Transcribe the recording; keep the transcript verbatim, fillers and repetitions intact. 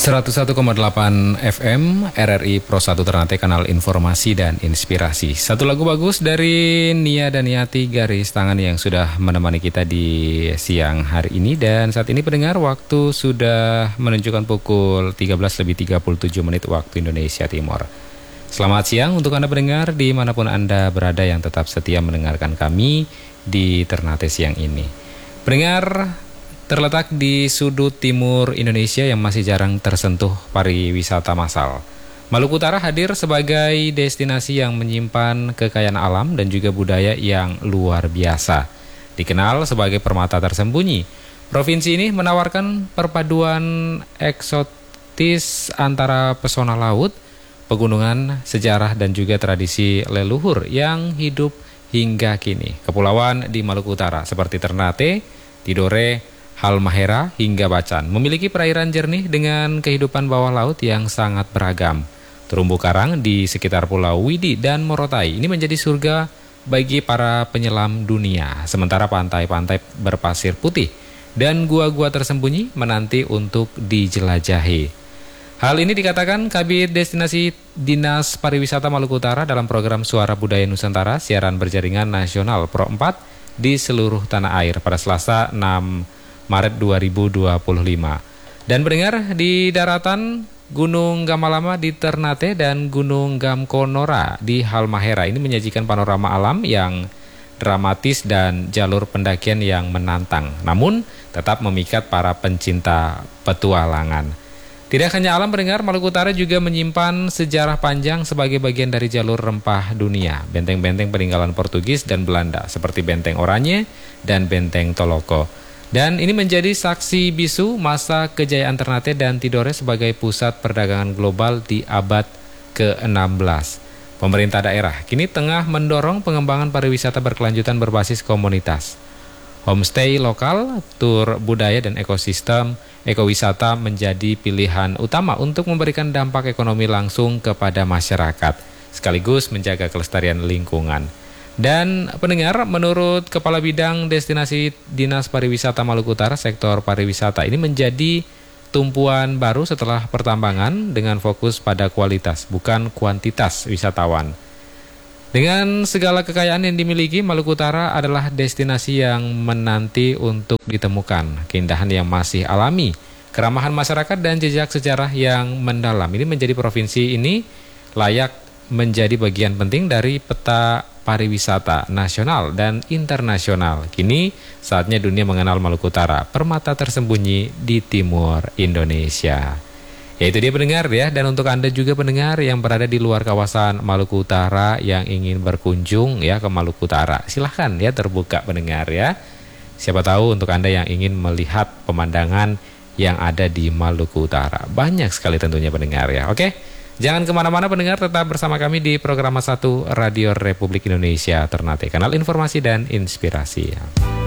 seratus satu koma delapan F M R R I Pro satu Ternate, kanal informasi dan inspirasi. Satu lagu bagus dari Nia dan Yati garis tangan yang sudah menemani kita di siang hari ini. Dan saat ini pendengar, waktu sudah menunjukkan pukul tiga belas lebih tiga puluh tujuh menit waktu Indonesia Timur. Selamat siang untuk Anda pendengar dimanapun Anda berada yang tetap setia mendengarkan kami di Ternate siang ini. Pendengar, terletak di sudut timur Indonesia yang masih jarang tersentuh pariwisata massal, Maluku Utara hadir sebagai destinasi yang menyimpan kekayaan alam dan juga budaya yang luar biasa. Dikenal sebagai permata tersembunyi, provinsi ini menawarkan perpaduan eksotis antara pesona laut, pegunungan, sejarah dan juga tradisi leluhur yang hidup hingga kini. Kepulauan di Maluku Utara seperti Ternate, Tidore, Halmahera hingga Bacan memiliki perairan jernih dengan kehidupan bawah laut yang sangat beragam. Terumbu karang di sekitar Pulau Widi dan Morotai ini menjadi surga bagi para penyelam dunia. Sementara pantai-pantai berpasir putih dan gua-gua tersembunyi menanti untuk dijelajahi. Hal ini dikatakan Kabid Destinasi Dinas Pariwisata Maluku Utara dalam program Suara Budaya Nusantara siaran berjaringan nasional Pro empat di seluruh tanah air pada Selasa enam Maret dua ribu dua puluh lima. Dan pendengar, di daratan Gunung Gamalama di Ternate dan Gunung Gamkonora di Halmahera ini menyajikan panorama alam yang dramatis dan jalur pendakian yang menantang, namun tetap memikat para pencinta petualangan. Tidak hanya alam pendengar, Maluku Utara juga menyimpan sejarah panjang sebagai bagian dari jalur rempah dunia. Benteng-benteng peninggalan Portugis dan Belanda seperti Benteng Oranye dan Benteng Toloko. Dan ini menjadi saksi bisu masa kejayaan Ternate dan Tidore sebagai pusat perdagangan global di abad ke enam belas. Pemerintah daerah kini tengah mendorong pengembangan pariwisata berkelanjutan berbasis komunitas. Homestay lokal, tur budaya dan ekosistem ekowisata menjadi pilihan utama untuk memberikan dampak ekonomi langsung kepada masyarakat, sekaligus menjaga kelestarian lingkungan. Dan pendengar, menurut Kepala Bidang Destinasi Dinas Pariwisata Maluku Utara, sektor pariwisata ini menjadi tumpuan baru setelah pertambangan dengan fokus pada kualitas, bukan kuantitas wisatawan. Dengan segala kekayaan yang dimiliki, Maluku Utara adalah destinasi yang menanti untuk ditemukan. Keindahan yang masih alami, keramahan masyarakat dan jejak sejarah yang mendalam. Ini menjadi provinsi ini layak menjadi bagian penting dari peta pariwisata nasional dan internasional. Kini saatnya dunia mengenal Maluku Utara, permata tersembunyi di timur Indonesia. Ya, itu dia pendengar ya. Dan untuk Anda juga pendengar yang berada di luar kawasan Maluku Utara yang ingin berkunjung ya ke Maluku Utara, silahkan ya, terbuka pendengar ya. Siapa tahu untuk Anda yang ingin melihat pemandangan yang ada di Maluku Utara. Banyak sekali tentunya pendengar ya. Oke, jangan kemana-mana pendengar, tetap bersama kami di program satu Radio Republik Indonesia Ternate, kanal informasi dan inspirasi.